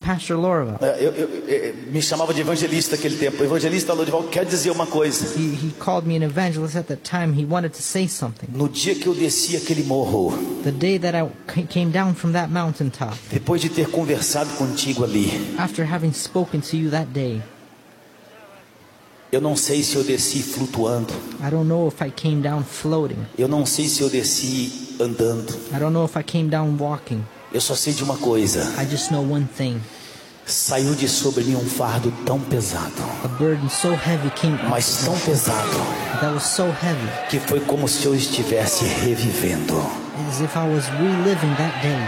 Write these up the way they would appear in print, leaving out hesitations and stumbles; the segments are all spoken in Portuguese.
Pastor Lorival. Me chamava de evangelista naquele tempo. O evangelista Lorival quer dizer uma coisa. He called me an evangelist at that time. He wanted to say something. No dia que eu desci aquele morro, The day that I came down from that mountaintop, depois de ter conversado contigo ali, after having spoken to you that day, eu não sei se eu desci flutuando. I don't know if I came down floating. Eu não sei se eu desci andando. I don't know if I came down walking. Eu só sei de uma coisa. I just know one thing. Saiu de sobre mim um fardo tão pesado, A burden so heavy came, mas tão pesado, that was so heavy, que foi como se eu estivesse revivendo. as if I was reliving that day.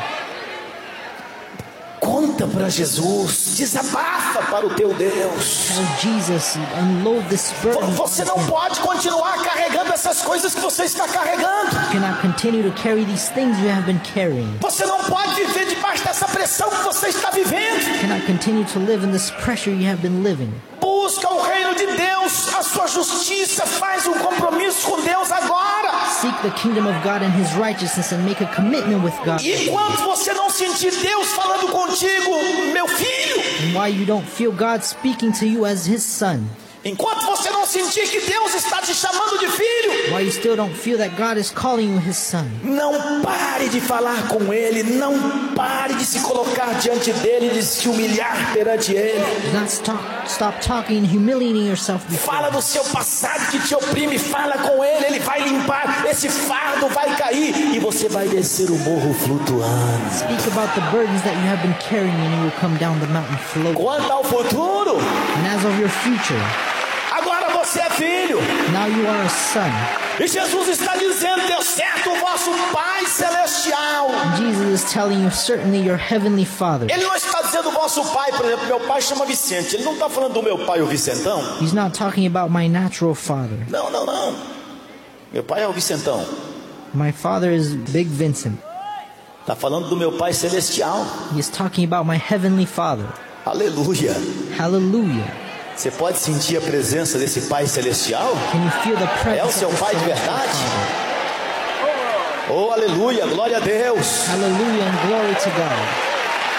Conta para Jesus, desabafa para o teu Deus. Tell Jesus, unload this burden. Você não pode continuar carregando essas coisas que você está carregando. You cannot continue to carry these things you have been carrying. Você não pode viver debaixo dessa pressão que você está vivendo. You cannot continue to live in this pressure you have been living. Busca o reino de Deus, a sua justiça, faz um compromisso com Deus agora. Seek the kingdom of God and His righteousness and make a commitment with God. E enquanto você não sentir Deus falando contigo, meu filho, And why you don't feel God speaking to you as His son, enquanto você não sentir que Deus está te chamando de filho, why you still don't feel that God is calling you His son, não pare de falar com Ele, não pare de se colocar diante dEle e de se humilhar perante Ele. do not stop talking and humiliating yourself before Fala do seu passado que te oprime, fala com Ele, Ele vai limpar, esse fardo vai cair e você vai descer o morro flutuando. Speak about the burdens that you have been carrying and you will come down the mountain floating. Quanto ao futuro, And as of your future, agora você é filho. now you are a son. E Jesus está dizendo, deu certo o vosso Pai Celestial. And Jesus is telling you, certainly your heavenly Father. Ele não está dizendo vosso pai, por exemplo, meu pai chama Vicente. Ele não está falando do meu pai, o Vicentão. He's not talking about my natural father. Não, não, não. Meu pai é o Vicentão. My father is Big Vincent. Está falando do meu Pai Celestial. He is talking about my heavenly Father. Aleluia. Hallelujah. Você pode sentir a presença desse Pai Celestial? Can you feel the É o presence seu of the Pai de celestial verdade? Father? Oh, aleluia, glória a Deus. Hallelujah and glory to God.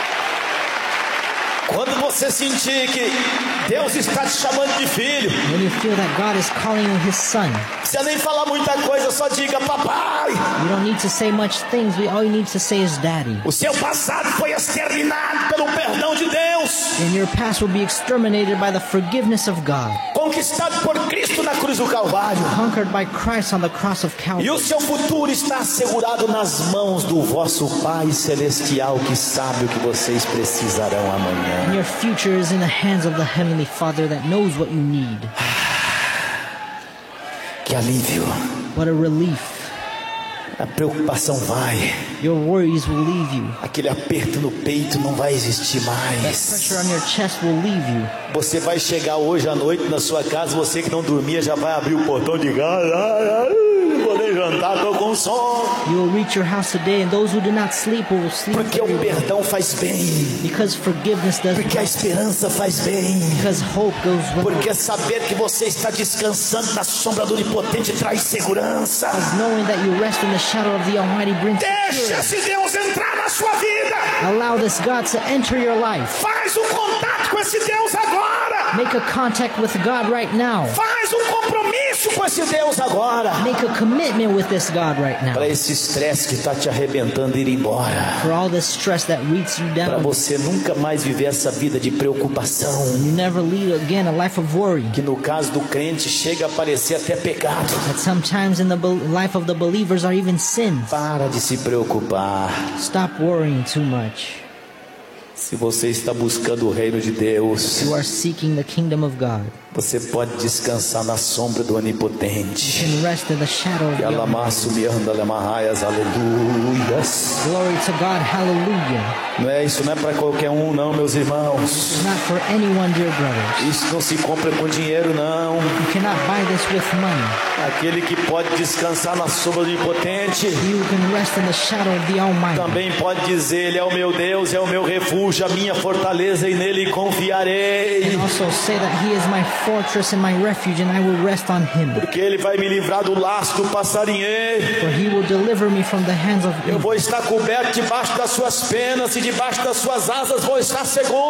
Quando você sentir que Deus está te chamando de filho, When you feel that God is calling you His son, não precisa nem falar muita coisa, só diga papai. you don't need to say much things. All you need to say is Daddy. O seu passado foi exterminado pelo perdão de Deus, And your past will be exterminated by the forgiveness of God, conquistado por Cristo na cruz do Calvário. conquered by Christ on the cross of E Calvary. o seu futuro está assegurado nas mãos do vosso Pai Celestial, que sabe o que vocês precisarão amanhã. And your future is in the hands of the Heavenly Father that knows what you need. Que alívio. What a relief. A preocupação vai. Your worries will leave you. Aquele aperto no peito não vai existir That mais. pressure on your chest will leave you. Você vai chegar hoje à noite na sua casa, você que não dormia já vai abrir o portão de casa. Não vou nem jantar, estou com sono. You will reach your house today, and those who do not sleep will sleep Porque o very well. perdão faz bem. Because forgiveness does Porque a esperança faz bem. because hope goes well. Porque saber que você está descansando na sombra do Onipotente traz segurança. Knowing that you rest in the shadow of the Almighty brings Deixa security. esse Deus entrar na sua vida. Allow this God to enter your life. Faz um contato com esse Deus agora. Make a contact with God right now. Faz um compromisso com esse Deus agora. Make a commitment with this God right now. Para esse estresse que está te arrebentando ir embora. For all this stress that beats you Para down, você nunca mais viver essa vida de preocupação. you never lead again a life of worry. Que no caso do crente chega a parecer até pecado. That sometimes in the life of the believers are even sins. Para de se preocupar. Stop worrying too much. Se você está buscando o reino de Deus, You are seeking the kingdom of God. você pode descansar na sombra do Onipotente. You can rest in the shadow of Que the Almighty. alamaço me anda alemarraias, aleluias. Glory to God, hallelujah. Não é isso, não é para qualquer um, não, meus irmãos. It's not for anyone, dear brothers. Isso não se compra com dinheiro, não. You cannot buy this with money. Aquele que pode descansar na sombra do Onipotente You can rest in the shadow of the Almighty. também pode dizer: Ele é o meu Deus, é o meu refúgio, a minha fortaleza, e nele confiarei. And also say that He is my fortress and my refuge, and I will rest on Him. Porque Ele vai me livrar do laço do passarinheiro. For He will deliver me from the hands of Eu evil. vou estar coberto debaixo das suas penas, e debaixo das suas asas vou estar seguro.